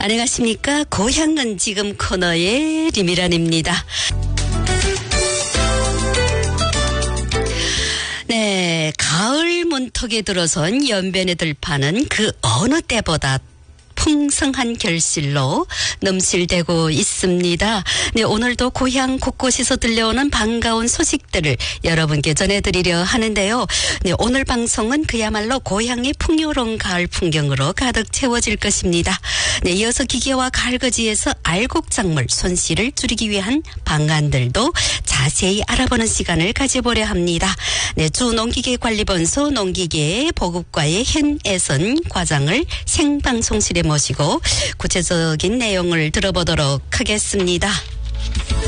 안녕하십니까. 고향은 지금 코너의 리미란입니다. 네, 가을 문턱에 들어선 연변에 들파는 그 어느 때보다 풍성한 결실로 넘실대고 있습니다. 네, 오늘도 고향 곳곳에서 들려오는 반가운 소식들을 여러분께 전해드리려 하는데요. 네, 오늘 방송은 그야말로 고향의 풍요로운 가을 풍경으로 가득 채워질 것입니다. 네, 이어서 기계와 가을거지에서 알곡작물 손실을 줄이기 위한 방안들도 자세히 알아보는 시간을 가져보려 합니다. 네, 주농기계관리본소 농기계 보급과의 hen애선 과장을 생방송실에 모시고 구체적인 내용을 들어보도록 하겠습니다.